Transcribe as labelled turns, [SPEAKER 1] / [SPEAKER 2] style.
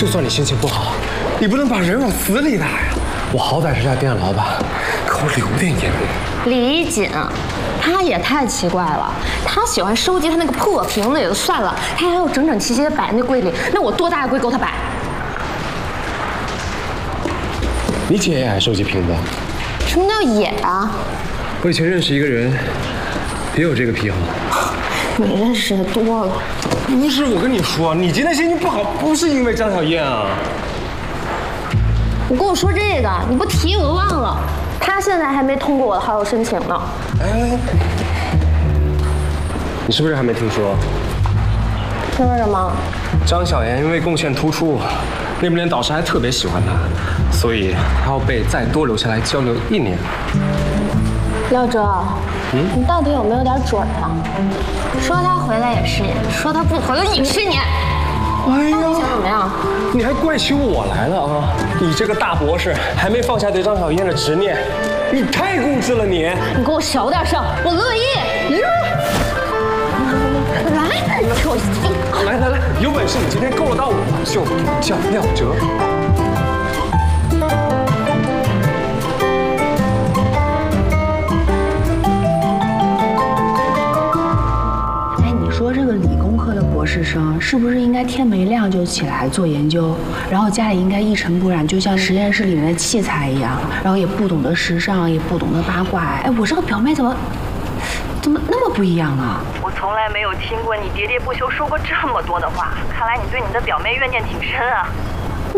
[SPEAKER 1] 就算你心情不好，你不能把人往死里打呀！我好歹是家店老板，给我留点颜面。
[SPEAKER 2] 李锦，他也太奇怪了。他喜欢收集他那个破瓶子也就算了，他还要整整齐齐的摆在那柜里。那我多大的柜够他摆？
[SPEAKER 1] 你姐也爱收集瓶子？
[SPEAKER 2] 什么叫也啊？
[SPEAKER 1] 我以前认识一个人，也有这个癖好。
[SPEAKER 2] 你认识的多了。
[SPEAKER 1] 不是，我跟你说，你今天心情不好，不是因为张小燕啊。
[SPEAKER 2] 你跟我说这个，你不提我都忘了。他现在还没通过我的好友申请呢。
[SPEAKER 1] 哎，你是不是还没听说？
[SPEAKER 2] 听说什么？
[SPEAKER 1] 张小燕因为贡献突出，那边导师还特别喜欢她，所以她要被再多留下来交流1年。
[SPEAKER 2] 廖哲，你到底有没有点准啊？说他回来也是你，说他不回来也是你。
[SPEAKER 1] 哎呀，
[SPEAKER 2] 你想怎么样？
[SPEAKER 1] 你还怪起我来了啊！你这个大博士还没放下对张小燕的执念，你太固执了你！
[SPEAKER 2] 你给我少点声，我乐意。来，你瞅
[SPEAKER 1] 来，有本事你今天够得到我，就叫廖哲。
[SPEAKER 3] 说这个理工科的博士生是不是应该天没亮就起来做研究，然后家里应该一尘不染，就像实验室里面的器材一样，然后也不懂得时尚，也不懂得八卦。哎，我这个表妹怎么那么不一样啊？
[SPEAKER 4] 我从来没有听过你喋喋不休说过这么多的话，看来你对你的表妹怨念挺深啊。